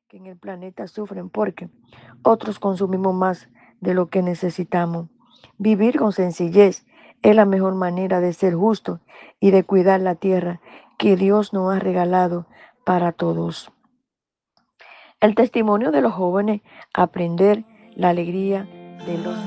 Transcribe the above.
que en el planeta sufren porque otros consumimos más de lo que necesitamos. Vivir con sencillez es la mejor manera de ser justo y de cuidar la tierra que Dios nos ha regalado para todos. El testimonio de los jóvenes, aprender la alegría de los